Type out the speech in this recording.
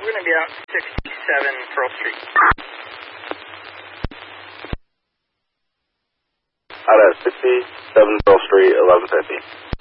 We're going to be out 67 Pearl Street. Out at 67 Pearl Street, 1150.